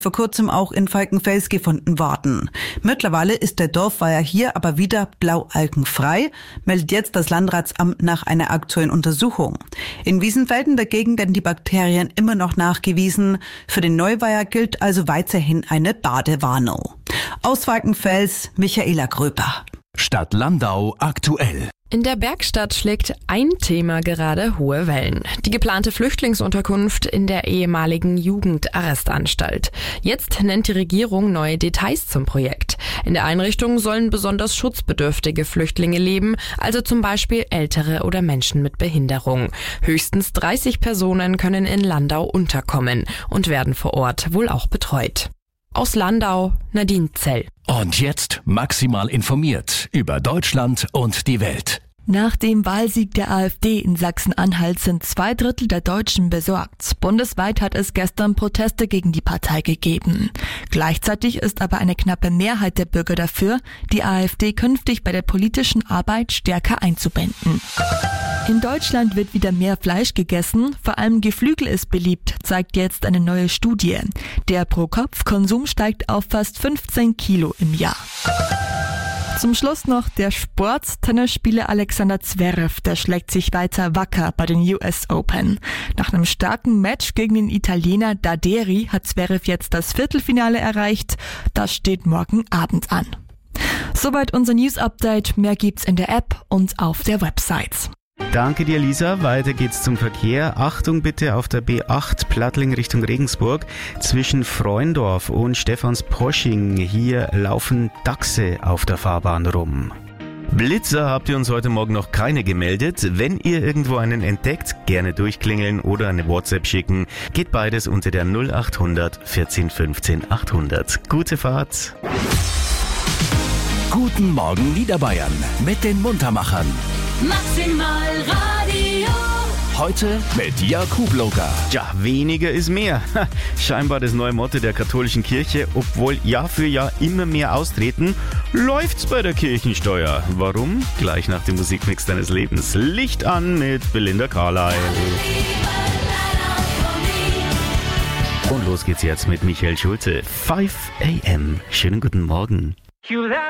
vor kurzem auch in Falkenfels gefunden worden. Mittlerweile ist der Dorfweiher hier aber wieder blaualgenfrei, meldet jetzt das Landratsamt nach einer aktuellen Untersuchung. In Wiesenfelden dagegen werden die Bakterien immer noch nachgewiesen. Für den Neuweiher gilt also weiterhin eine Badewarnung. Aus Falkenfels, Michaela Gröper. Stadt Landau aktuell. In der Bergstadt schlägt ein Thema gerade hohe Wellen. Die geplante Flüchtlingsunterkunft in der ehemaligen Jugendarrestanstalt. Jetzt nennt die Regierung neue Details zum Projekt. In der Einrichtung sollen besonders schutzbedürftige Flüchtlinge leben, also zum Beispiel Ältere oder Menschen mit Behinderung. Höchstens 30 Personen können in Landau unterkommen und werden vor Ort wohl auch betreut. Aus Landau, Nadine Zell. Und jetzt maximal informiert über Deutschland und die Welt. Nach dem Wahlsieg der AfD in Sachsen-Anhalt sind 2/3 der Deutschen besorgt. Bundesweit hat es gestern Proteste gegen die Partei gegeben. Gleichzeitig ist aber eine knappe Mehrheit der Bürger dafür, die AfD künftig bei der politischen Arbeit stärker einzubinden. In Deutschland wird wieder mehr Fleisch gegessen, vor allem Geflügel ist beliebt, zeigt jetzt eine neue Studie. Der Pro-Kopf-Konsum steigt auf fast 15 Kilo im Jahr. Zum Schluss noch der Sport. Tennisspieler Alexander Zverev, der schlägt sich weiter wacker bei den US Open. Nach einem starken Match gegen den Italiener Daderi hat Zverev jetzt das Viertelfinale erreicht. Das steht morgen Abend an. Soweit unser News-Update. Mehr gibt's in der App und auf der Website. Danke dir, Lisa. Weiter geht's zum Verkehr. Achtung bitte auf der B8 Plattling Richtung Regensburg. Zwischen Freundorf und Stephansposching. Hier laufen Dachse auf der Fahrbahn rum. Blitzer habt ihr uns heute Morgen noch keine gemeldet. Wenn ihr irgendwo einen entdeckt, gerne durchklingeln oder eine WhatsApp schicken. Geht beides unter der 0800 14 15 800. Gute Fahrt. Guten Morgen Niederbayern mit den Muntermachern. Maximal Radio. Heute mit Jakub Loga. Ja, weniger ist mehr. Scheinbar das neue Motto der katholischen Kirche. Obwohl Jahr für Jahr immer mehr austreten, läuft's bei der Kirchensteuer. Warum? Gleich nach dem Musikmix deines Lebens. Licht an mit Belinda Carlisle. Und los geht's jetzt mit Michael Schulze. 5 a.m. Schönen guten Morgen.